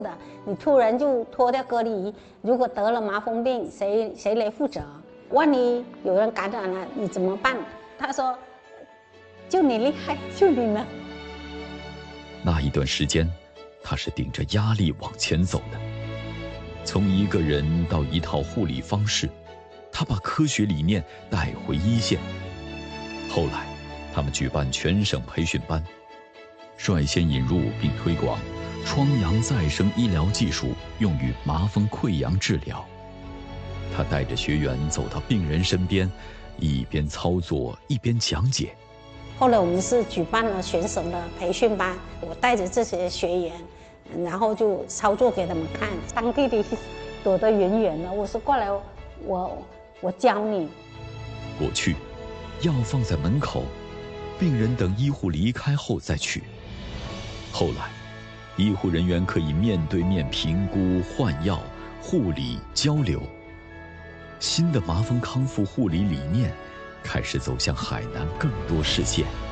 的，你突然就脱掉隔离，如果得了麻风病，谁来负责？万一有人感染了，你怎么办？他说：“就你厉害，就你呢。” 那一段时间，他是顶着压力往前走的。从一个人到一套护理方式，他把科学理念带回一线。后来，他们举办全省培训班，率先引入并推广创阳再生医疗技术用于麻风溃疡治疗。他带着学员走到病人身边，一边操作一边讲解。 后来我们是举办了全省的培训班，我带着这些学员，然后就操作给他们看。当弟弟躲得远远的，我说过来，我教你。 过去，药放在门口，病人等医护离开后再取。后来，医护人员可以面对面评估、换药、护理、交流。新的麻风康复护理理念开始走向海南更多市县。